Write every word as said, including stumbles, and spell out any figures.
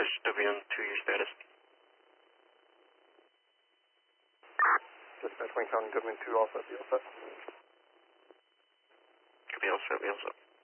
Fish W N two, your status. Dispatch Wayne County, W N two, all set, be all set. Be all set, be all set.